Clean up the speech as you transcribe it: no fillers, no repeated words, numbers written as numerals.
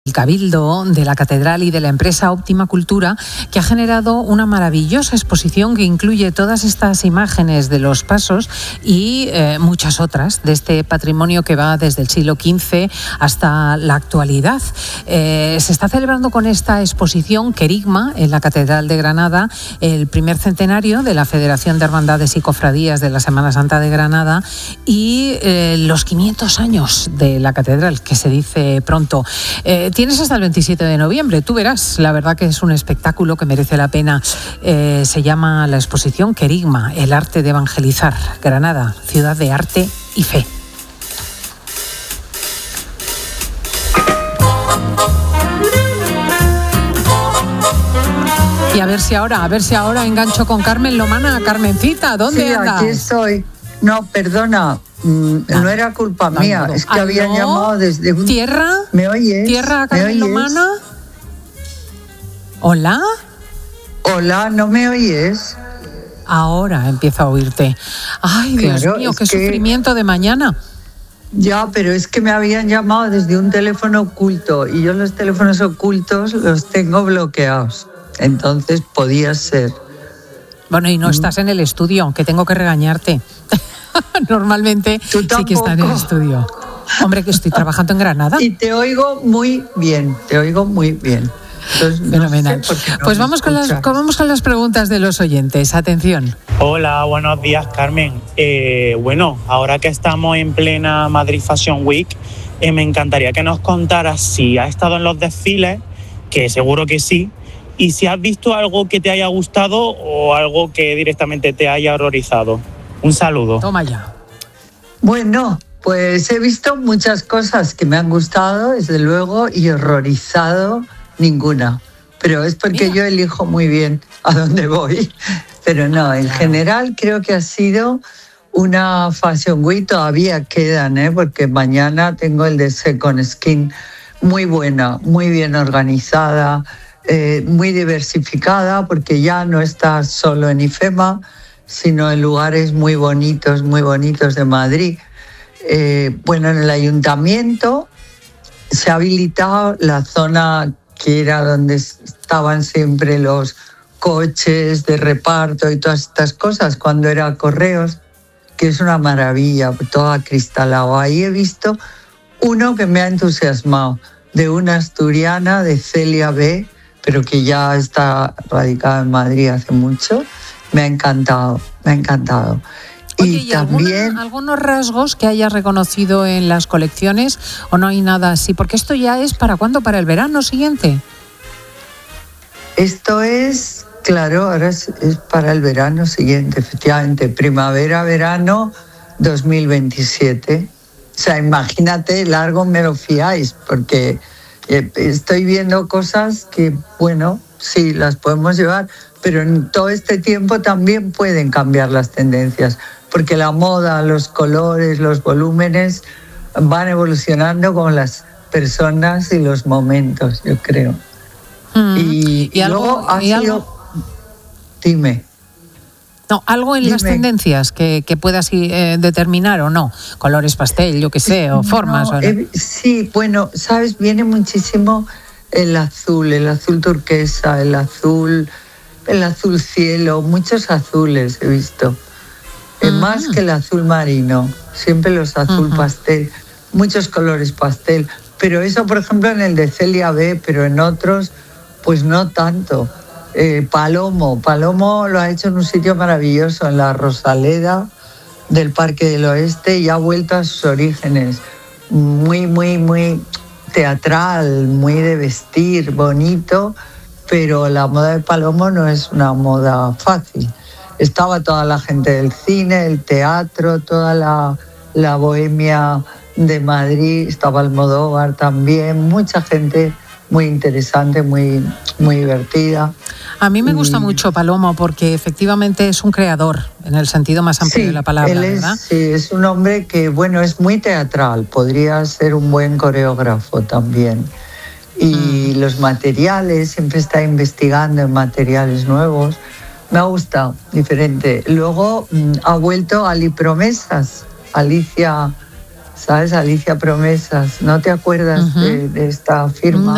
El Cabildo, de la Catedral y de la empresa Óptima Cultura, que ha generado una maravillosa exposición que incluye todas estas imágenes de los pasos y muchas otras de este patrimonio que va desde el siglo XV hasta la actualidad. Se está celebrando con esta exposición Querigma en la Catedral de Granada el primer centenario de la Federación de Hermandades y Cofradías de la Semana Santa de Granada y los 500 años de la Catedral, que se dice pronto. Tienes hasta el 27 de noviembre, tú verás, la verdad que es un espectáculo que merece la pena. Se llama la exposición Querigma, el arte de evangelizar. Granada, ciudad de arte y fe. Y a ver si ahora engancho con Carmen Lomana. Carmencita, ¿dónde andas? Sí, aquí estoy. No, perdona. No era culpa mía, es que habían llamado desde un... ¿Tierra? ¿Me oyes? ¿Tierra, Carmen Lomana? ¿Hola? Hola, ¿no me oyes? Ahora empiezo a oírte. Ay, Dios mío, qué sufrimiento de mañana. Ya, pero es que me habían llamado desde un teléfono oculto y yo los teléfonos ocultos los tengo bloqueados. Entonces podía ser. Bueno, y no estás en el estudio, que tengo que regañarte. Normalmente sí que está en el estudio. Hombre, que estoy trabajando en Granada. Y te oigo muy bien, Entonces, fenomenal. No sé pues vamos con las preguntas de los oyentes. Atención. Hola, buenos días, Carmen. Bueno, ahora que estamos en plena Madrid Fashion Week, me encantaría que nos contaras si has estado en los desfiles, que seguro que sí, y si has visto algo que te haya gustado o algo que directamente te haya horrorizado. Un saludo. Toma ya. Bueno, pues he visto muchas cosas que me han gustado, desde luego, y horrorizado ninguna. Pero es porque yo elijo muy bien a dónde voy. Pero no, en general creo que ha sido una Fashion Week. Todavía quedan, porque mañana tengo el de Second Skin. Muy buena, muy bien organizada, muy diversificada, porque ya no está solo en IFEMA, sino en lugares muy bonitos de Madrid. Bueno, en el ayuntamiento se ha habilitado la zona que era donde estaban siempre los coches de reparto y todas estas cosas, cuando era Correos, que es una maravilla, todo acristalado. Ahí he visto uno que me ha entusiasmado, de una asturiana, de Celia B., pero que ya está radicada en Madrid hace mucho. Me ha encantado. Oye, y también algunos rasgos que hayas reconocido en las colecciones, o no hay nada así, porque esto ya es ¿para cuándo? ¿Para el verano siguiente? Esto es, claro, ahora es para el verano siguiente, efectivamente, primavera-verano 2027. O sea, imagínate, largo me lo fiáis, porque estoy viendo cosas que, bueno, sí, las podemos llevar, pero en todo este tiempo también pueden cambiar las tendencias, porque la moda, los colores, los volúmenes van evolucionando con las personas y los momentos, yo creo. Y luego ha sido... Dime. No, algo en las tendencias que puedas determinar o no, colores pastel, yo qué sé, o formas. No, sí, bueno, sabes, viene muchísimo el azul turquesa, el azul cielo, muchos azules he visto. Más que el azul marino, siempre los azul pastel, muchos colores pastel. Pero eso, por ejemplo, en el de Celia B., pero en otros, pues no tanto. Palomo lo ha hecho en un sitio maravilloso, en la Rosaleda del Parque del Oeste, y ha vuelto a sus orígenes. Muy, muy, muy teatral, muy de vestir, bonito, pero la moda de Palomo no es una moda fácil. Estaba toda la gente del cine, el teatro, toda la bohemia de Madrid, estaba Almodóvar también, mucha gente muy interesante, muy, muy divertida. A mí me gusta mucho Palomo porque efectivamente es un creador, en el sentido más amplio de la palabra, ¿verdad? Sí, es un hombre que, bueno, es muy teatral, podría ser un buen coreógrafo también. Y los materiales, siempre está investigando en materiales nuevos. Me ha gustado, diferente. Luego ha vuelto Ali Promesas, Alicia, ¿sabes? Alicia Promesas. ¿No te acuerdas de esta firma?